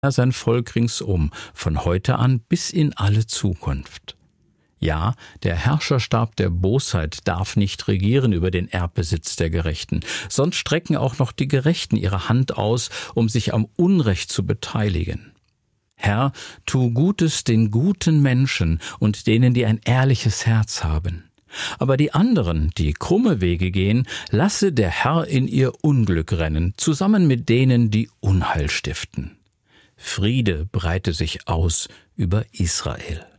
sein Volk ringsum, von heute an bis in alle Zukunft. Ja, der Herrscherstab der Bosheit darf nicht regieren über den Erbbesitz der Gerechten, sonst strecken auch noch die Gerechten ihre Hand aus, um sich am Unrecht zu beteiligen. Herr, tu Gutes den guten Menschen und denen, die ein ehrliches Herz haben. Aber die anderen, die krumme Wege gehen, lasse der Herr in ihr Unglück rennen, zusammen mit denen, die Unheil stiften. Friede breite sich aus über Israel.